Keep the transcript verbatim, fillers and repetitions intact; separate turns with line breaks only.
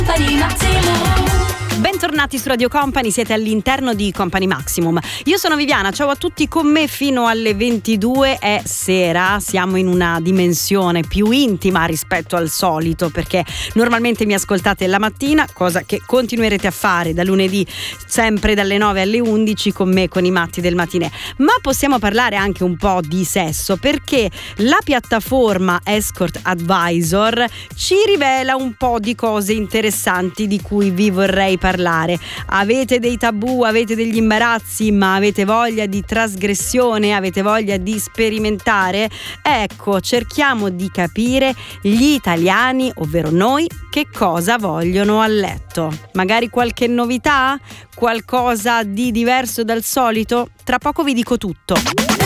Bentornati su Radio Company, siete all'interno di Company Maximum. Io sono Viviana, ciao a tutti, con me fino alle ventidue. È sera, siamo in una dimensione più intima rispetto al solito, perché normalmente mi ascoltate la mattina, cosa che continuerete a fare da lunedì sempre dalle nove alle undici con me, con i matti del matinè. Ma possiamo parlare anche un po' di sesso, perché la piattaforma Escort Advisor ci rivela un po' di cose interessanti di cui vi vorrei parlare. Avete dei tabù, avete degli imbarazzi, ma avete voglia di trasgressione, avete voglia di sperimentare? Ecco, cerchiamo di capire gli italiani, ovvero noi, che cosa vogliono a letto. Magari qualche novità? Qualcosa di diverso dal solito? Tra poco vi dico tutto.